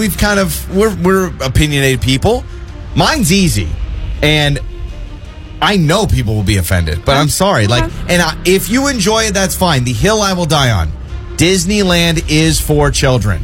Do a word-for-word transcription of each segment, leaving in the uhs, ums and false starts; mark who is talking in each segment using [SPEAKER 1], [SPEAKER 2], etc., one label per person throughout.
[SPEAKER 1] we've kind of, we're, we're opinionated people. Mine's easy. And I know people will be offended, but I'm sorry.
[SPEAKER 2] Okay.
[SPEAKER 1] Like, and I, if you enjoy it, that's fine. The hill I will die on. Disneyland is for children.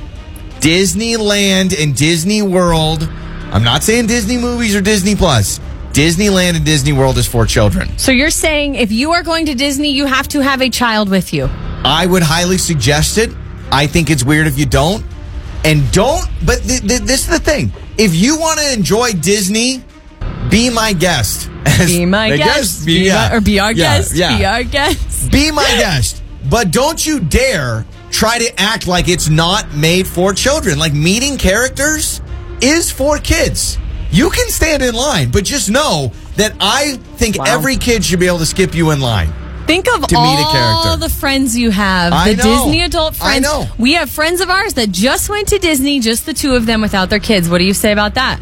[SPEAKER 1] Disneyland and Disney World. I'm not saying Disney movies or Disney Plus. Disneyland and Disney World is for children.
[SPEAKER 2] So you're saying if you are going to Disney, you have to have a child with you?
[SPEAKER 1] I would highly suggest it. I think it's weird if you don't. And don't, but th- th- this is the thing. If you want to enjoy Disney, be my guest.
[SPEAKER 2] Be my guest.
[SPEAKER 1] guest. Be,
[SPEAKER 2] be
[SPEAKER 1] yeah.
[SPEAKER 2] my, or be our
[SPEAKER 1] yeah,
[SPEAKER 2] guest.
[SPEAKER 1] Yeah.
[SPEAKER 2] Be our guest.
[SPEAKER 1] Be my guest. But don't you dare try to act like it's not made for children. Like, meeting characters is for kids. You can stand in line, but just know that I think wow. every kid should be able to skip you in line.
[SPEAKER 2] Think of
[SPEAKER 1] to
[SPEAKER 2] all
[SPEAKER 1] meet a character.
[SPEAKER 2] the friends you have.
[SPEAKER 1] I
[SPEAKER 2] the
[SPEAKER 1] know.
[SPEAKER 2] Disney adult friends.
[SPEAKER 1] I know.
[SPEAKER 2] We have friends of ours that just went to Disney, just the two of them without their kids. What do you say about that?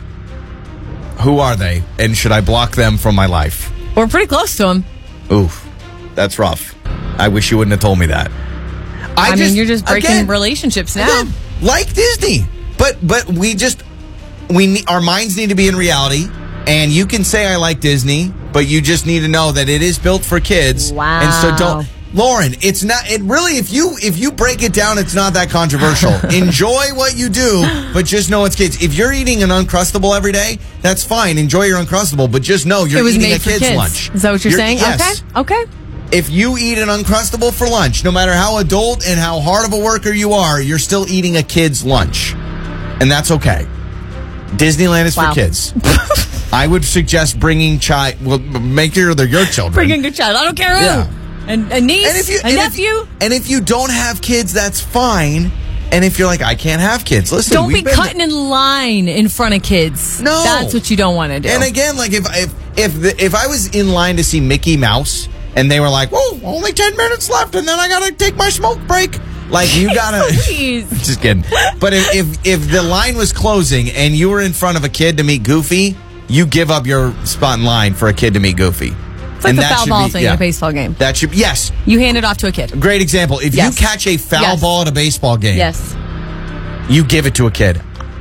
[SPEAKER 1] Who are they? And should I block them from my life?
[SPEAKER 2] We're pretty close to them.
[SPEAKER 1] Oof. That's rough. I wish you wouldn't have told me that.
[SPEAKER 2] I,
[SPEAKER 1] I
[SPEAKER 2] mean,
[SPEAKER 1] just,
[SPEAKER 2] you're just breaking
[SPEAKER 1] again,
[SPEAKER 2] relationships now.
[SPEAKER 1] Again, like Disney. But but we just, we need, our minds need to be in reality. And you can say I like Disney, but you just need to know that it is built for kids.
[SPEAKER 2] Wow.
[SPEAKER 1] And so don't, Lauren, it's not, it really, if you, if you break it down, it's not that controversial. Enjoy what you do, but just know it's kids. If you're eating an Uncrustable every day, that's fine. Enjoy your Uncrustable, but just know you're
[SPEAKER 2] it was
[SPEAKER 1] eating
[SPEAKER 2] made
[SPEAKER 1] a
[SPEAKER 2] for
[SPEAKER 1] kid's
[SPEAKER 2] kids.
[SPEAKER 1] lunch.
[SPEAKER 2] Is that what you're, you're saying?
[SPEAKER 1] Yes.
[SPEAKER 2] Okay. Okay.
[SPEAKER 1] If you eat an Uncrustable for lunch, no matter how adult and how hard of a worker you are, you're still eating a kid's lunch. And that's okay. Disneyland is
[SPEAKER 2] wow.
[SPEAKER 1] for kids. I would suggest bringing child. Well, make sure they're your children.
[SPEAKER 2] Bringing your child. I don't care who.
[SPEAKER 1] Yeah.
[SPEAKER 2] And a niece,
[SPEAKER 1] and if you,
[SPEAKER 2] a
[SPEAKER 1] and
[SPEAKER 2] nephew.
[SPEAKER 1] If, and if you don't have kids, that's fine. And if you're like, I can't have kids, listen.
[SPEAKER 2] Don't be
[SPEAKER 1] been,
[SPEAKER 2] cutting in line in front of kids.
[SPEAKER 1] No,
[SPEAKER 2] that's what you don't want to do.
[SPEAKER 1] And again, like if if if the, if I was in line to see Mickey Mouse and they were like, "Whoa, only ten minutes left, and then I gotta take my smoke break." Like, you gotta. Just kidding. But if, if if the line was closing and you were in front of a kid to meet Goofy, you give up your spot in line for a kid to meet Goofy.
[SPEAKER 2] It's like
[SPEAKER 1] and
[SPEAKER 2] the
[SPEAKER 1] that
[SPEAKER 2] foul
[SPEAKER 1] should
[SPEAKER 2] ball
[SPEAKER 1] be,
[SPEAKER 2] thing
[SPEAKER 1] yeah.
[SPEAKER 2] in a baseball game.
[SPEAKER 1] That should yes.
[SPEAKER 2] You hand it off to a kid.
[SPEAKER 1] Great example. If
[SPEAKER 2] yes.
[SPEAKER 1] you catch a foul
[SPEAKER 2] yes.
[SPEAKER 1] ball at a baseball game,
[SPEAKER 2] yes,
[SPEAKER 1] you give it to a kid.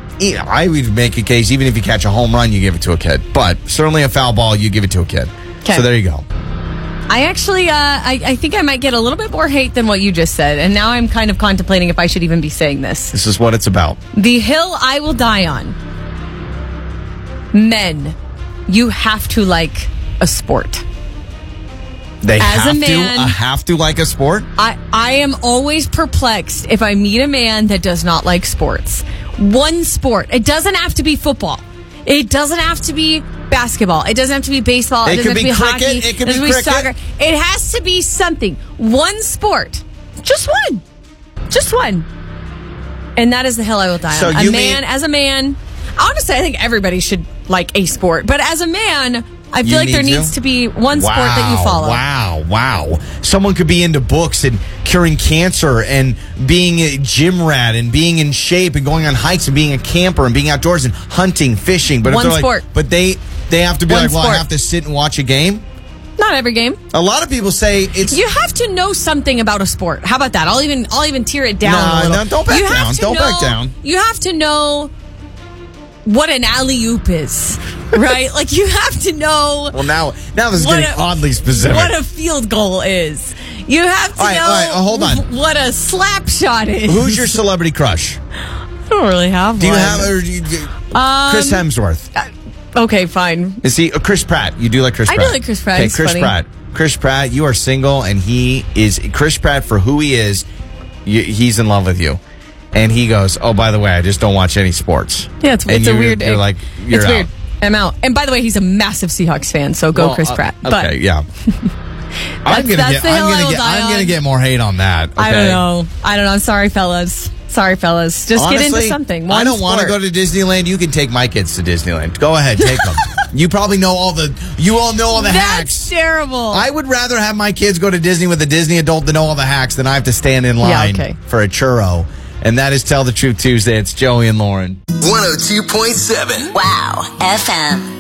[SPEAKER 1] I would make a case, even if you catch a home run, you give it to a kid. But certainly a foul ball, you give it to a kid.
[SPEAKER 2] Okay.
[SPEAKER 1] So there you go.
[SPEAKER 2] I actually, uh, I, I think I might get a little bit more hate than what you just said. And now I'm kind of contemplating if I should even be saying this.
[SPEAKER 1] This is what it's about.
[SPEAKER 2] The hill I will die on. Men, you have to like a sport.
[SPEAKER 1] They
[SPEAKER 2] As
[SPEAKER 1] have
[SPEAKER 2] a man,
[SPEAKER 1] to uh, have to like a sport?
[SPEAKER 2] I, I am always perplexed if I meet a man that does not like sports. One sport. It doesn't have to be football. It doesn't have to be basketball. It doesn't have to be baseball. It,
[SPEAKER 1] It
[SPEAKER 2] doesn't
[SPEAKER 1] could
[SPEAKER 2] have to
[SPEAKER 1] be
[SPEAKER 2] be
[SPEAKER 1] cricket.
[SPEAKER 2] hockey.
[SPEAKER 1] It could
[SPEAKER 2] doesn't
[SPEAKER 1] be
[SPEAKER 2] have to
[SPEAKER 1] cricket.
[SPEAKER 2] soccer. It has to be something. One sport. Just one. Just one. And that is the hill I will die
[SPEAKER 1] So
[SPEAKER 2] on. A
[SPEAKER 1] you
[SPEAKER 2] man,
[SPEAKER 1] mean-
[SPEAKER 2] as a man, honestly, I think everybody should like a sport. But as a man, I feel
[SPEAKER 1] You
[SPEAKER 2] like there
[SPEAKER 1] need to?
[SPEAKER 2] needs to be one sport
[SPEAKER 1] wow,
[SPEAKER 2] that you follow.
[SPEAKER 1] Wow, wow. Someone could be into books and curing cancer and being a gym rat and being in shape and going on hikes and being a camper and being outdoors and hunting, fishing. But if
[SPEAKER 2] One
[SPEAKER 1] they're
[SPEAKER 2] sport.
[SPEAKER 1] Like, but they they have to be
[SPEAKER 2] One
[SPEAKER 1] like, well, I
[SPEAKER 2] sport.
[SPEAKER 1] have to sit and watch a game.
[SPEAKER 2] Not every game.
[SPEAKER 1] A lot of people say it's.
[SPEAKER 2] You have to know something about a sport. How about that? I'll even I'll even tear it down
[SPEAKER 1] Nah,
[SPEAKER 2] a little.
[SPEAKER 1] no, don't back
[SPEAKER 2] you have
[SPEAKER 1] down.
[SPEAKER 2] to
[SPEAKER 1] Don't
[SPEAKER 2] know,
[SPEAKER 1] back down.
[SPEAKER 2] You have to know what an alley-oop is, right? Like, you have to know
[SPEAKER 1] Well, now now this is
[SPEAKER 2] what
[SPEAKER 1] getting
[SPEAKER 2] a-
[SPEAKER 1] oddly specific.
[SPEAKER 2] what a field goal is. You have to
[SPEAKER 1] All right,
[SPEAKER 2] know
[SPEAKER 1] all right, uh, hold on.
[SPEAKER 2] what a slap shot is.
[SPEAKER 1] Who's your celebrity crush?
[SPEAKER 2] I don't really have
[SPEAKER 1] Do you
[SPEAKER 2] one.
[SPEAKER 1] have or do you, do-
[SPEAKER 2] Um,
[SPEAKER 1] Chris Hemsworth?
[SPEAKER 2] Okay, fine.
[SPEAKER 1] Is he uh, Chris Pratt? You do like Chris
[SPEAKER 2] I do
[SPEAKER 1] Pratt?
[SPEAKER 2] like Chris Pratt.
[SPEAKER 1] Okay,
[SPEAKER 2] He's
[SPEAKER 1] Chris
[SPEAKER 2] funny.
[SPEAKER 1] Pratt. Chris Pratt, you are single, and he is Chris Pratt for who he is. You, he's in love with you, and he goes, "Oh, by the way, I just don't watch any sports."
[SPEAKER 2] Yeah, it's,
[SPEAKER 1] and
[SPEAKER 2] it's a
[SPEAKER 1] you're,
[SPEAKER 2] weird.
[SPEAKER 1] You're like, you're
[SPEAKER 2] it's
[SPEAKER 1] out.
[SPEAKER 2] weird. I'm out. And by the way, he's a massive Seahawks fan, so go
[SPEAKER 1] Well,
[SPEAKER 2] Chris
[SPEAKER 1] uh,
[SPEAKER 2] Pratt.
[SPEAKER 1] okay,
[SPEAKER 2] but
[SPEAKER 1] yeah. I'm gonna
[SPEAKER 2] that's
[SPEAKER 1] get.
[SPEAKER 2] the
[SPEAKER 1] I'm
[SPEAKER 2] hill I
[SPEAKER 1] gonna
[SPEAKER 2] will
[SPEAKER 1] get.
[SPEAKER 2] die
[SPEAKER 1] I'm
[SPEAKER 2] on.
[SPEAKER 1] gonna get more hate on that. Okay?
[SPEAKER 2] I don't know. I don't know. I'm sorry, fellas. Sorry, fellas. Just
[SPEAKER 1] Honestly,
[SPEAKER 2] get into something. One
[SPEAKER 1] I don't want to
[SPEAKER 2] sport.
[SPEAKER 1] go to Disneyland. You can take my kids to Disneyland. Go ahead, take them. You probably know all the. You all know all the
[SPEAKER 2] That's
[SPEAKER 1] hacks.
[SPEAKER 2] terrible.
[SPEAKER 1] I would rather have my kids go to Disney with a Disney adult to know all the hacks than I have to stand in line
[SPEAKER 2] okay.
[SPEAKER 1] for a churro. And that is Tell the Truth Tuesday. It's Joey and Lauren.
[SPEAKER 3] one oh two point seven.
[SPEAKER 4] Wow. F M.